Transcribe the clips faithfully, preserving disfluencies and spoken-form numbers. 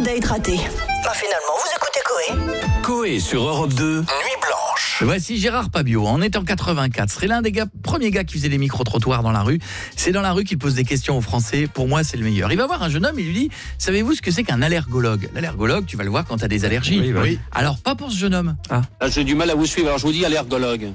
date raté. Bah finalement, vous écoutez Coé. Coé sur Europe deux, Nuit Blanche. Voici Gérard Pabio, on est en quatre-vingt-quatre. Ce serait l'un des gars, premiers gars qui faisait les micro-trottoirs dans la rue. C'est dans la rue qu'il pose des questions aux Français. Pour moi, c'est le meilleur. Il va voir un jeune homme et lui dit, savez-vous ce que c'est qu'un allergologue? L'allergologue, tu vas le voir quand tu as des allergies. Oui, oui. Alors, pas pour ce jeune homme. Ah. Là, j'ai du mal à vous suivre, alors je vous dis allergologue.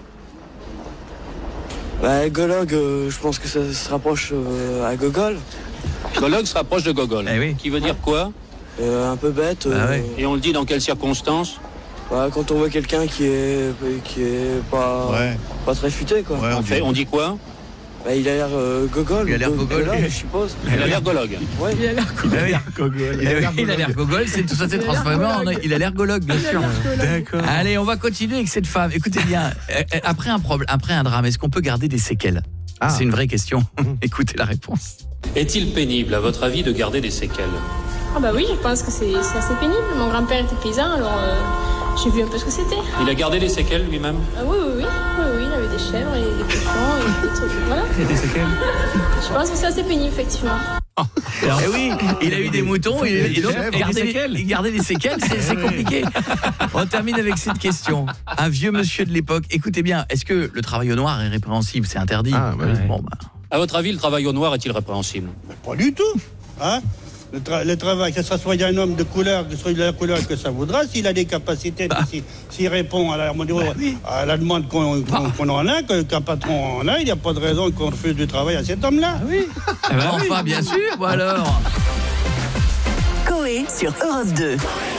Bah, gologue, euh, je pense que ça se rapproche euh, à gogol. Gologue se rapproche de gogol. Eh oui. Qui veut dire quoi? Euh, un peu bête. Ah euh, ouais. Et on le dit dans quelles circonstances? bah, quand on voit quelqu'un qui est, qui est pas, Ouais. pas très futé, quoi. Ouais, On, on fait, dit- on dit quoi? Bah, il a l'air euh, gogol. Il a l'air go- gogol. gologue, je suppose. Allergologue. Ouais. Il a l'air gogol. Il a l'air gogol, c'est tout ça s'est transformé en il a l'air gologue, bien sûr. D'accord. Allez, on va continuer avec cette femme. Écoutez bien, euh, euh, après un problème, après un drame, est-ce qu'on peut garder des séquelles? Ah. C'est une vraie question. Écoutez la réponse. Est-il pénible, à votre avis, de garder des séquelles? Ah bah oui, je pense que c'est c'est assez pénible. Mon grand-père était paysan, alors euh, j'ai vu un peu ce que c'était. Il a gardé les séquelles lui-même? Ah oui, oui, oui, oui, oui, il avait des chèvres et des cochons et des trucs, voilà. Il y a des séquelles. Je pense que c'est assez pénible, effectivement. Eh oui, il a eu des moutons et, et donc chèvres, garder des les, séquelles. garder les séquelles, c'est c'est compliqué. On termine avec cette question. Un vieux monsieur de l'époque, écoutez bien, est-ce que le travail au noir est répréhensible? C'est interdit. Ah, bah oui. Bon, bah. À votre avis, le travail au noir est-il répréhensible? Pas du tout. Hein le, tra- le travail, que ce soit un homme de couleur, que ce soit de la couleur que ça voudra, s'il a des capacités, Bah. s'il, s'il répond à la, à la demande qu'on, qu'on, qu'on en a, que- qu'un patron en a, il n'y a pas de raison qu'on refuse du travail à cet homme-là. Oui. Enfin, bien sûr, ou alors. Coé sur Europe deux.